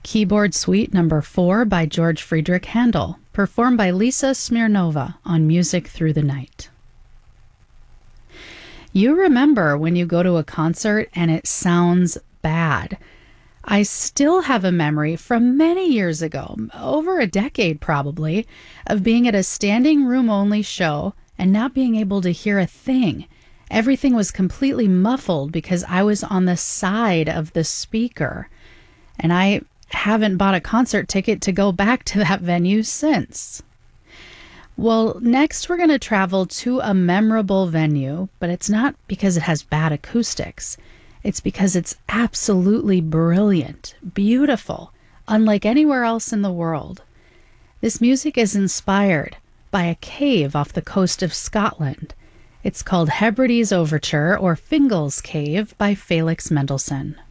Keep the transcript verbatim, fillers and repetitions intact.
Keyboard Suite Number four by George Friedrich Handel, performed by Lisa Smirnova on Music Through the Night. You remember when you go to a concert and it sounds bad. I still have a memory from many years ago, over a decade probably, of being at a standing room only show and not being able to hear a thing. Everything was completely muffled because I was on the side of the speaker. And I haven't bought a concert ticket to go back to that venue since. Well, next we're going to travel to a memorable venue, but it's not because it has bad acoustics. It's because it's absolutely brilliant, beautiful, unlike anywhere else in the world. This music is inspired by a cave off the coast of Scotland. It's called Hebrides Overture or Fingal's Cave by Felix Mendelssohn.